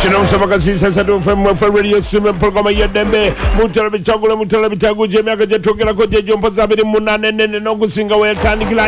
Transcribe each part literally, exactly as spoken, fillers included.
Chino Savakasi Sato from Radio Simon Programa Yadembe, Mutala Bichagula, Mutala Bitagu, Jamaica, Tokela, Jumpa Sabin Munan, and Nogusinga, where Tanikla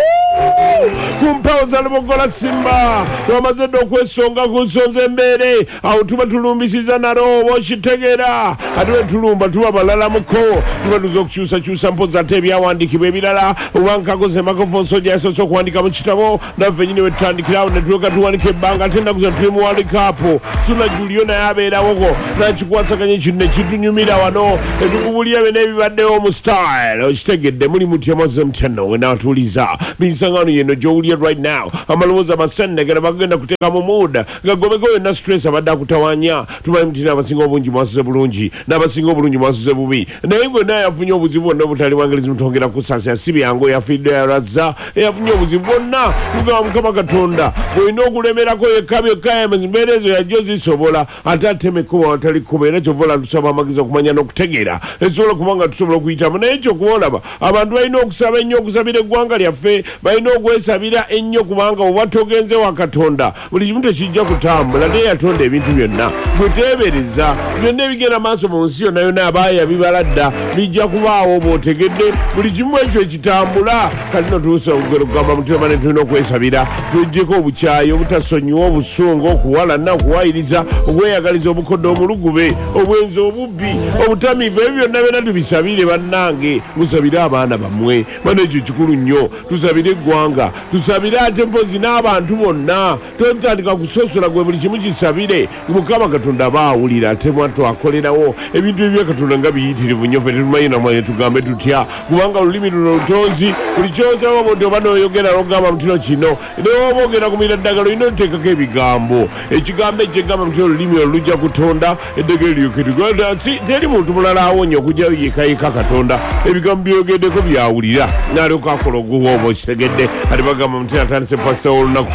Yahoo! Kumposa Mogola Simba, Ramazado Quesonga, Gusozembere, Outuma Tulum, Sizanaro, Washitagera, Adre Tulumba, Tuaba Moko, Tuazuxu, Sampos, Atebia, Wandiki Babila, Wanka Semako, Soja, so Quantica Chitavo, Navenue Tanikla, and Druga Tuanike Banga, Tenax and Trimwali Capo. Sula Juliana Abeda Woko, Nachuasa Kanichi, Numida Wano, and William and everybody almost style. I take it, the money Mutiamazam Channel, and out to Liza, Binsangani and Julia right now. Amaloza Basenda, Gavagana Kutakamoda, Gagogo and Stress of Adakutawanya, to my Tina single Bunjimas Burunji, never single Bunjimas Bubi. And then when I have no with you, no Taliwangism talking of Kusasa, Sibiango, Yafida Raza, they have no with you, Bona, who come Kamakatunda, we know Gudemera Kabio Kayam and Beres, Josie Sobola, Atatemeko, Talikubera, Jovola, Sama Magazok Maniano Tegera, and Solo Kumanga Tulo Guitamancho, Guanaba, Abandway no Sabenyo, Sabida Guanga, Yafe, by no way Sabida, and Yokumanga, what tokens the Wakatonda, but you to see Jakutam, but I told them into you now. Whatever it is, you never get a mass of Monsieur Nabaya, Vivalada, Vijakuva, or Tegede, but you went to Chitambula, cannot do so, go to Gama to no Quesabida, to Jacob Chai, Utasonyo, Sungo, Kuala, now. Wairiza weyagaliza obukodo omulugube obwenzi obubi obutami bwebyo nabena tubisabire bannange musabire abaana bamwe bano ekyo kikulu nnyo tusabire eggwanga tusabire ate mpozi n'abantu bonna totandika kusosola gwe buli kimu kisabire Mukama Katonda baawulira ate mwattu akolerawo ebintu ebyakatonda nga biyitirivu nnyo ffe tetumanyi namanye tugambe tutya kubanga olulimi luno lutonzi buli kyosaba bodde oba n'oyogera n'ogamba mutino kino newoba ogenda kumira ddagala olina oteekako ebigambo ekigambo ekigamba mutino olulimi olujja kutonda eddagala lyoketuganda si teri muntu mulala awonya okujja yekayika Katonda ebigambo byogeddeko byawulira n'alyoka akola oguwooba okitegedde ate bagamba mutino atandise pasita w'olunaku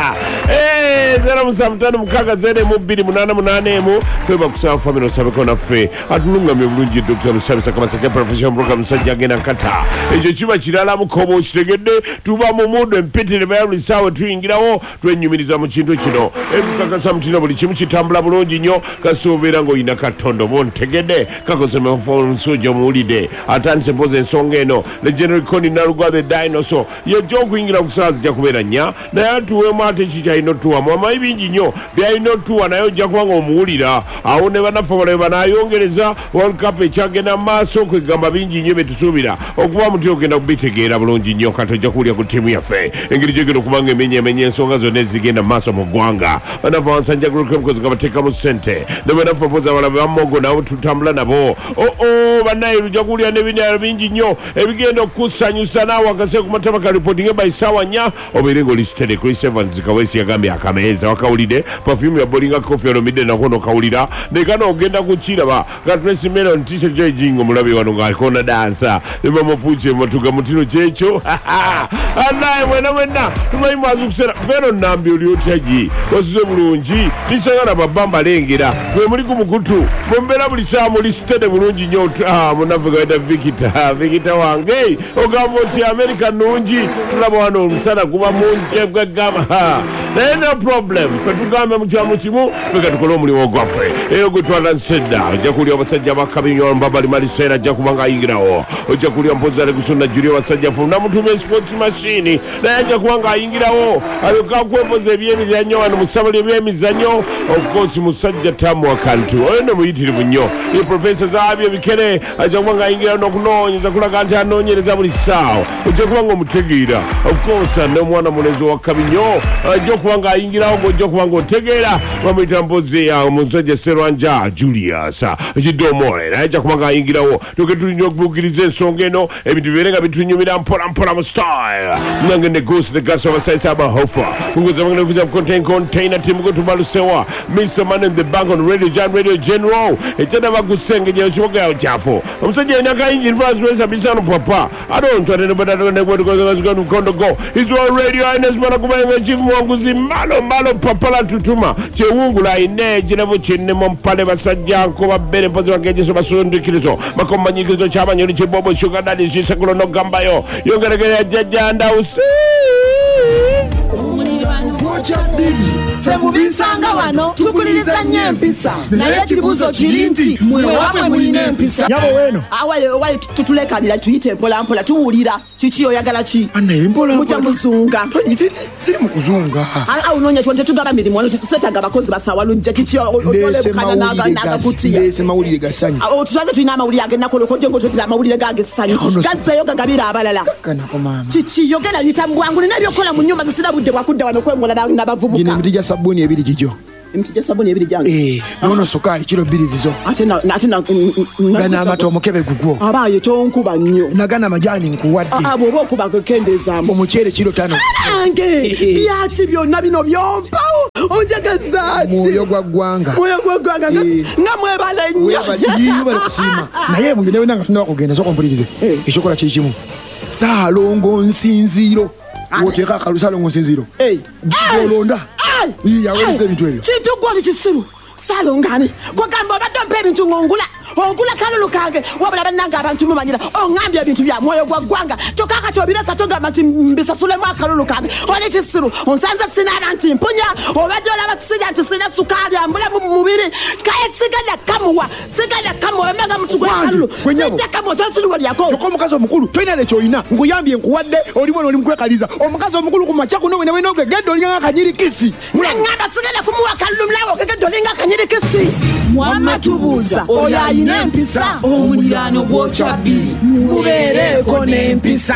zero musamutano mukaga zene mu bbiri munaana munaana emu tweba kusaba family osabeko naffe atulungamye bulungi Doctor Lusabisa Kamaseke professional program sajja agenda nkata ekyo kiba kirala mukobo okitegedde tuba mu mudo empitire bayalisawe tuyingirawo twenyumiriza mu kintu kino ekukakasa mutino buli kimu kitambula bulungi nnyo kasuubira ng'olina Katonda bontegedde kakosema nsujja omuwulidde atandise mpoza ensonga eno legendary Connie Nalugwa the dinosaur yajja okuyingira ku ssaawa zijja kubeera nnya naye atuweemu ate kikyalina otuwamu amayi bingi nnyo byalina otuwa naye ojja kuba ng'omuwulira awo ne bannaffe balebe banayongereza World Cup ekyagenda mu maaso kwegamba bingi nnyo betusuubira okuba muti ogenda kubitegeera bulungi nnyo kati ojja kuwulira ku ttiimu yaffe engeri gyegenda okubanga emenyamenya ensonga zonna ezigenda mu maaso mu ggwanga bannaffe wansanja gulukemukozi nga bateekamu ssente ne bannaffe mpoza abalabe bammogo nabo tutambula nabo oo bannaye lujja kuwulira n'ebinalo bingi nnyo ebigenda okukusanyusa naawe akase ku mataba ka reporting by ssaawa nnya obeere ng'olisitede Chris Evans Kawesi yagambye akameeza wakawulidde perfume ya Bolinga Coffee olomidde nako nokawulira nekana ogenda kukiraba nga Tracy Melon t-shirt gyejinga omulabe wano ng'aliko na dansa ne mamupuuce matuga mutino kyekyo annaye mwena mwenna tumanyi mwazi kusera Vero Nambi oli otyagi wasuze bulungi tisagala babamba lengera bwe muli ku mukutu mumbeera buli saa muli sitede bulungi nnyo munaffe gawedda Vikita Vikita wange ogamba oti America nungi tulaba wano omusana guba mungi gwegamba naye no problem kwetugambe mu kyamu kimu feka tukole omulimu gwaffe eyo gwe twala nsedda ojja kuwulira abasajja bakabinyo mbabali maliseera ajja kuba ng'ayingirawo ojja kuwulira mpozale kusonna juli abasajja funa mutume sports machine naye ajja kuba ng'ayingirawo alyoka kwepoza ebyemizannyo wano musabali ebyemizannyo of musajja tamu akantu oyo ne muyitirivu nnyo ye profesa zaabyo bikere ajja kuba ng'ayingirawo n'okunoonyeza kulaga nti anoonyereza buli ssaawa ojja kuba ng'omutegeera of course n'omwana mulezi wa kabinyo ajja kuba ng'ayingirawo ng'ojja kuba ng'otegeera bamuyita mpozi omusajja Serwanja Julius ekidomole naye ajja kuba ng'ayingirawo toke tulina okubukiriza ensonga eno ebintu bibeere nga bitunyumira mpola mpola mu style nange ne Ghost the gas obasaisa abahofa kungoza bangana kuza contain container team go tubalusewa Mister Man in the bank on Radio Jan Radio General ekyana bagusengenya ekiboga yawo kyafo omusajja yina kayingi advance wesa bisano papa adonto ate nebadala ne gwe tukoza zika mukondo go is on radio ines mara kubenga chief mwanguzi malo malo papa la tutuma chewungula ine jinavo chinne mompale basajja ko babere pozi wangejeso basundikirizo makomanyikizo cyabanyoli chibobo sugar daddy shisekulo no gambayo yongeregere jajja ndausi fe mubisanga wano tukuliriza nnyo empisa naye ekibuuzo kiri nti mwe wamwe mulina empisa yabo weno awale wale tutulekanira tuyite mpola mpola tuwulira kiki oyagala ki anaye mpola muja muzunga kiri mu kuzunga awo nonya twonte tugaba mirimu wano tutusetaga abakozi basawa lujja kiki olebukana nagakutiya ndese mawulire gasanyu awo tutaze tulina amawulire agenda kolokoje ngo tutira amawulire gage sanyu gazeyo gagabira abalala kana ko mama kiki yogera litambwangu nina byokola mu nyumba zisira budde bwakudda wano kwengola n'abavubuka gine mitija sabuni ebiri kijo emiti sabuni ebiri jange eh nono sukali kilo biri zizo ate na ate na gana amato omukebe gugwo abaye tonkuba nnyo nagana majani nkuwadde abo bo kuba kendeza omuchere kilo tano ange byaki byonna bino byompa onjagazaati moyo gwa gwanga moyo gwa gwanga nga mwebale nnyo yiyo bali kusima naye bugende wenanga tunaba kugenda soko mpulirize ekyokola kiri kimu Salongo nsinziro woteeka akalu salongo nsinziro olonda yaweza ebintu ebyo kintu gwa kisiru salongane kwagamba obadde ompa ebintu ngongula ongula kalulu kange wabula bannanga abantu mumanyira ongambye ebintu bya mwoyo gwa ggwanga kyokka tobirasa togamba nti mbisasulemu akalulu kange oli kisiru onsanze sinaaba nti mpunya obadde olaba sija nti sina sukaali ambule mu mubiri kaye sigala kamuwa sigala kamuwa bamaga mutu gwa kalulu sijja kamuwa kyosiruwa lyako kyokka omukazi omukulu tolina nekyoyina nkuyambye nkuwadde olimu oli mukwekaliza omukazi omukulu ku makya kuno wene wena ogegedde olinga akanyirikisi nangamba sigala kumuwa kalulu mulawo ogegedde olinga akanyirikisi Muhammad tubuuza oyo alina empisa omuliraano gwokya bbiri mubeereko n'empisa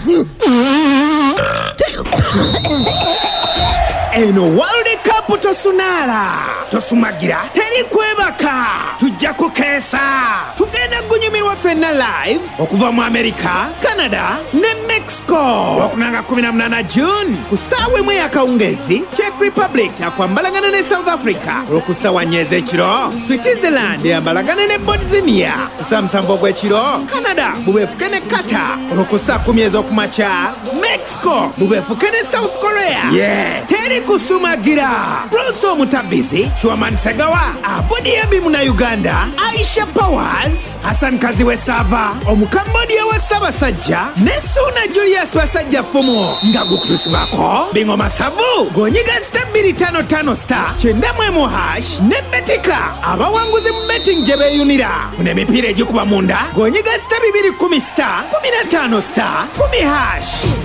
eno World Cup tosunaala tosumagira teri kwebaka tujja kukeesa tugenda gunyumirwa ffenna live okuva mu America, Canada ne Mexico okunanga kumi na munaana June ku ssaawa emu ey'akawungeezi Czech Republic akwambalagana ne South Africa olw'okussaawa nnya ez'ekiro Switzerland eyambalagana ne Bosnia ku ssaawa musanvu ogw'ekiro Canada bubeefuke ne Qatar olw'okussa kumi ez'okumakya Mexico bubeefuke ne South Korea yeah teri kusumagira Bruce Omutabizi Chwaman Segawa Abudi Ebimu na Uganda Aisha Powers Hassan Kaziwe Sava Omukambodia wa Sabasajja Nesuna Julius Basajja Fumo Ngagu kutusibako Bingo Masavu Gonyiga star biri tano tano star Chenda mwemu hash Nebetika Abawanguzi mbetting jebe yunira Kune mipire jikuba munda Gonyiga star bibiri kumi star Kumi na tano star Kumi hash